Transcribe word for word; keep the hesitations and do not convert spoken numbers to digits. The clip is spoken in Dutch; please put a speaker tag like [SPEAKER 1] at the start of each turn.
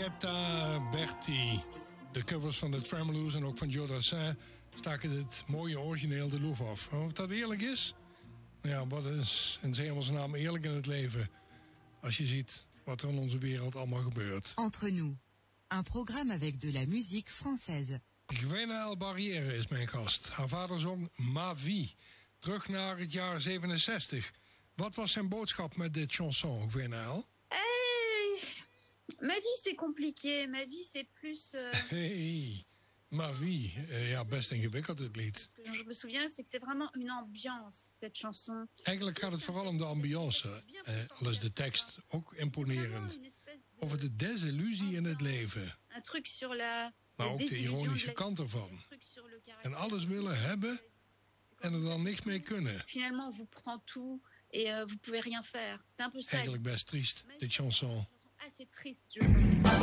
[SPEAKER 1] Henrietta Berti. De covers van de Tremolo's en ook van Joe Dassin staken dit mooie origineel de loef af. Of dat eerlijk is? Nou ja, wat is in zijn hemelsnaam eerlijk in het leven? Als je ziet wat er in onze wereld allemaal gebeurt.
[SPEAKER 2] Entre nous, un programme avec de la musique française.
[SPEAKER 1] Gwenaëlle Barrière is mijn gast. Haar vader zong Ma Vie. Terug naar het jaar zevenenzestig. Wat was zijn boodschap met dit chanson, Gwenaëlle?
[SPEAKER 3] Ma vie, c'est compliqué. Ma vie, c'est plus... Euh...
[SPEAKER 1] Hey, Ma Vie. Uh, ja, best ingewikkeld het lied.
[SPEAKER 3] Ce que je me souviens, c'est que c'est vraiment une ambiance, cette chanson.
[SPEAKER 1] Eigenlijk gaat het vooral om de ambiance. Uh, al is de tekst ook imponerend. Over de desillusie in het leven.
[SPEAKER 3] Un truc sur la...
[SPEAKER 1] Maar ook de ironische kant ervan. En alles willen hebben en er dan niks mee kunnen.
[SPEAKER 3] Finalement, on vous prend tout et uh, vous pouvez rien faire. C'est un peu ça.
[SPEAKER 1] Eigenlijk best triest, dit chanson.
[SPEAKER 3] Assez triste, je pense.